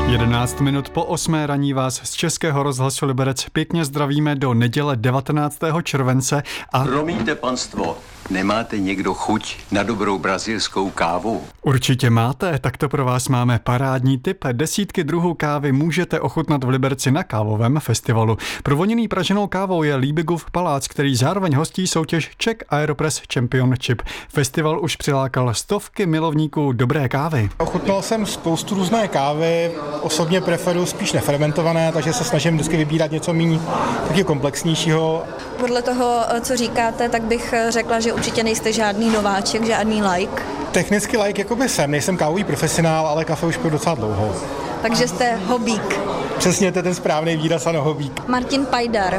11 minut po 8 raní vás z Českého rozhlasu Liberec pěkně zdravíme do neděle 19. července a... Promiňte, panstvo, nemáte někdo chuť na dobrou brazilskou kávu? Určitě máte, tak to pro vás máme parádní tip. Desítky druhů kávy můžete ochutnat v Liberci na kávovém festivalu. Provoněný praženou kávou je Liebigův palác, který zároveň hostí soutěž Czech Aeropress Championship. Festival už přilákal stovky milovníků dobré kávy. Ochutnal jsem spoustu různé kávy, osobně preferuji spíš nefermentované, takže se snažím vždycky vybírat něco méně taky komplexnějšího. Podle toho, co říkáte, tak bych řekla, že určitě nejste žádný nováček, žádný like. Technicky like jakoby jsem, nejsem kávový profesionál, ale kafe už piju docela dlouho. Takže jste hobík. Přesně, to je ten správný výraz, ano, hobík. Martin Pajdar.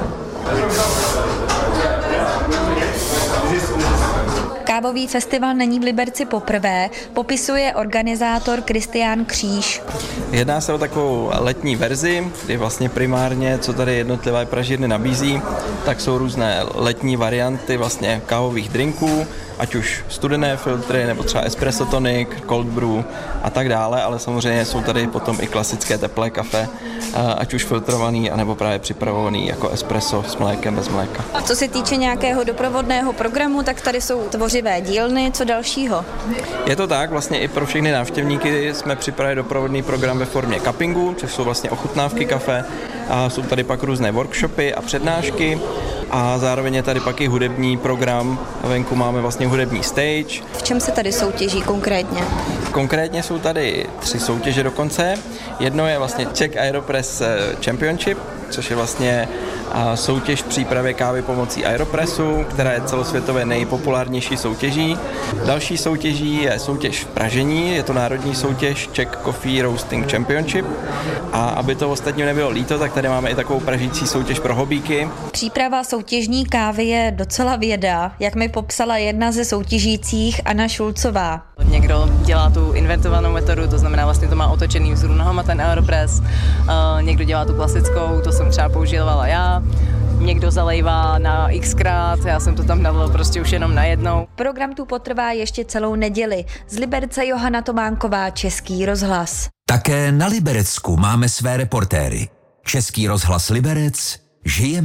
Kávový festival není v Liberci poprvé, popisuje organizátor Kristián Kříž. Jedná se o takovou letní verzi, kdy vlastně primárně, co tady jednotlivé pražírny nabízí, tak jsou různé letní varianty vlastně kávových drinků, ať už studené filtry, nebo třeba espresso tonic, cold brew a tak dále, ale samozřejmě jsou tady potom i klasické teplé kafe, ať už filtrovaný, anebo právě připravovaný jako espresso s mlékem, bez mléka. Co se týče nějakého doprovodného programu, tak tady jsou tvořivé dílny, co dalšího? Je to tak, vlastně i pro všechny návštěvníky jsme připravili doprovodný program ve formě cuppingu, což jsou vlastně ochutnávky kafe, a jsou tady pak různé workshopy a přednášky a zároveň je tady pak i hudební program, venku máme vlastně hudební stage. V čem se tady soutěží konkrétně? Konkrétně jsou tady 3 soutěže dokonce. Jedno je vlastně Czech Aeropress Championship, což je vlastně soutěž v přípravě kávy pomocí Aeropressu, která je celosvětově nejpopulárnější soutěží. Další soutěží je soutěž v pražení, je to národní soutěž Czech Coffee Roasting Championship. A aby to ostatním nebylo líto, tak tady máme i takovou pražící soutěž pro hobíky. Příprava soutěžní kávy je docela věda, jak mi popsala jedna ze soutěžících Anna Šulcová. Někdo dělá tu inventovanou metodu, to znamená vlastně to má otočený vzhůru nohama ten Aeropress, někdo dělá tu klasickou, to jsem třeba používala já, někdo zalejvá na xkrát, já jsem to tam nalil prostě už jenom na jednou. Program tu potrvá ještě celou neděli. Z Liberce Johana Tománková, Český rozhlas. Také na Liberecku máme své reportéry. Český rozhlas Liberec, žijeme